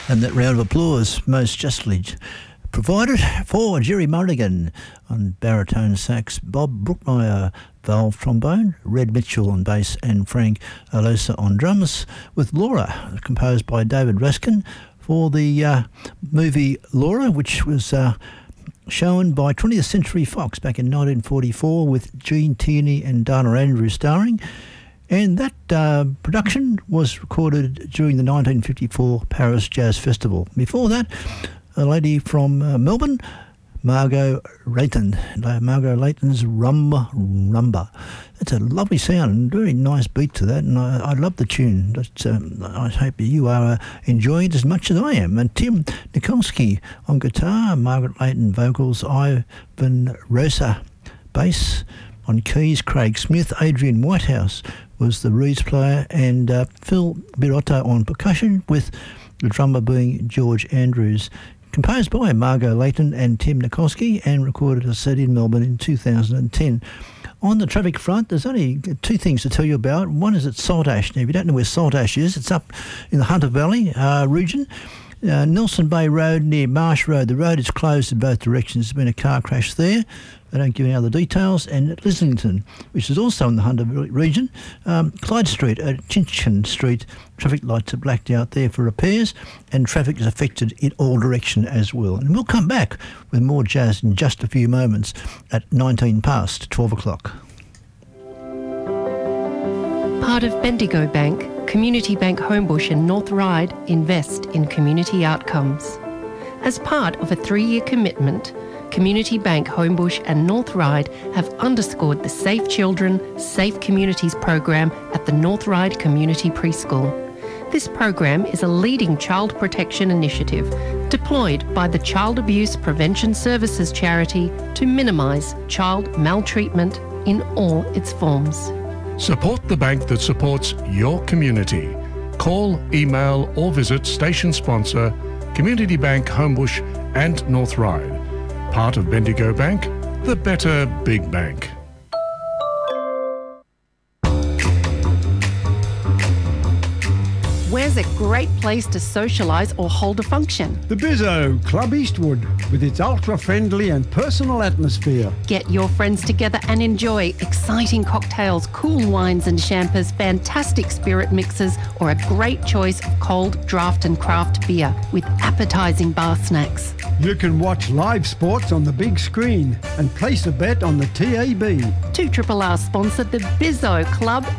And that round of applause most justly provided for Jerry Mulligan on baritone sax, Bob Brookmeyer valve trombone, Red Mitchell on bass and Frank Alosa on drums, with Laura, composed by David Raskin for the movie Laura, which was shown by 20th Century Fox back in 1944 with Gene Tierney and Dana Andrews starring. And that production was recorded during the 1954 Paris Jazz Festival. Before that, a lady from Melbourne, Margot Layton. Margot Layton's Rumba Rumba. It's a lovely sound and very nice beat to that, and I love the tune. I hope you are enjoying it as much as I am. And Tim Nikolsky on guitar, Margaret Layton vocals, Ivan Rosa bass, on keys, Craig Smith, Adrian Whitehouse was the reeds player, and Phil Birotto on percussion, with the drummer being George Andrews. Composed by Margot Layton and Tim Nikolsky and recorded, as I said, in Melbourne in 2010. On the traffic front, there's only two things to tell you about. One is at Saltash. Now, if you don't know where Saltash is, it's up in the Hunter Valley region. Nelson Bay Road near Marsh Road. The road is closed in both directions. There's been a car crash there. They don't give any other details. And at Islington, which is also in the Hunter region, Clyde Street at Chinchin Street, traffic lights are blacked out there for repairs, and traffic is affected in all directions as well. And we'll come back with more jazz in just a few moments at 19 past 12 o'clock. Part of Bendigo Bank, Community Bank Homebush and North Ryde invest in community outcomes. As part of a 3-year commitment, Community Bank Homebush and North Ryde have underscored the Safe Children, Safe Communities program at the North Ryde Community Preschool. This program is a leading child protection initiative deployed by the Child Abuse Prevention Services charity to minimise child maltreatment in all its forms. Support the bank that supports your community. Call, email or visit station sponsor Community Bank Homebush and North Ryde. Part of Bendigo Bank, the better big bank. Where's a great place to socialise or hold a function? The Bizzo, Club Eastwood, with its ultra-friendly and personal atmosphere. Get your friends together and enjoy exciting cocktails, cool wines and champers, fantastic spirit mixes, or a great choice of cold draft and craft beer with appetising bar snacks. You can watch live sports on the big screen and place a bet on the TAB. 2RRR sponsor the Bizzo Club